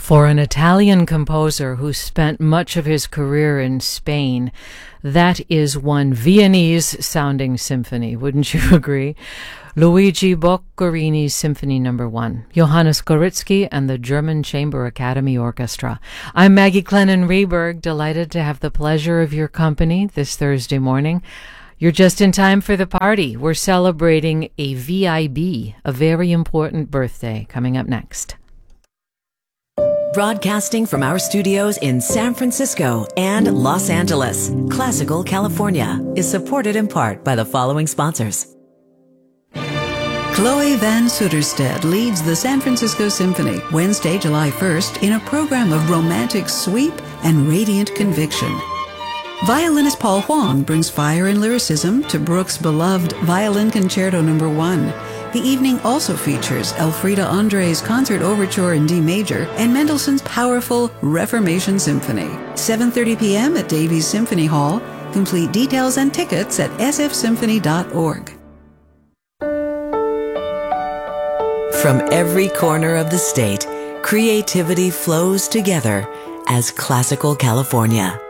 For an Italian composer who spent much of his career in Spain, that is one Viennese-sounding symphony, wouldn't you agree? Luigi Boccherini's Symphony No. 1, Johannes Gorizki and the German Chamber Academy Orchestra. I'm Maggie Clennon-Reberg, delighted to have the pleasure of your company this Thursday morning. You're just in time for the party. We're celebrating a VIB, a very important birthday, coming up next. Broadcasting from our studios in San Francisco and Los Angeles, Classical California is supported in part by the following sponsors. Chloe Van Soederstede leads the San Francisco Symphony Wednesday, July 1st in a program of romantic sweep and radiant conviction. Violinist Paul Huang brings fire and lyricism to Bruch's beloved Violin Concerto No. 1. The evening also features Elfriede André's Concert Overture in D Major and Mendelssohn's powerful Reformation Symphony. 7:30 p.m. at Davies Symphony Hall. Complete details and tickets at sfsymphony.org. From every corner of the state, creativity flows together as Classical California.